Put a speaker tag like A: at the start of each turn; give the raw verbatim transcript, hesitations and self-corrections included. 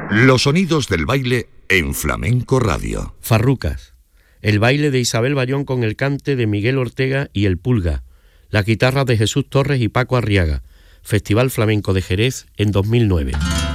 A: Los sonidos del baile en Flamenco Radio.
B: Farrucas. El baile de Isabel Bayón con el cante de Miguel Ortega y el Pulga. La guitarra de Jesús Torres y Paco Arriaga. Festival Flamenco de Jerez en dos mil nueve.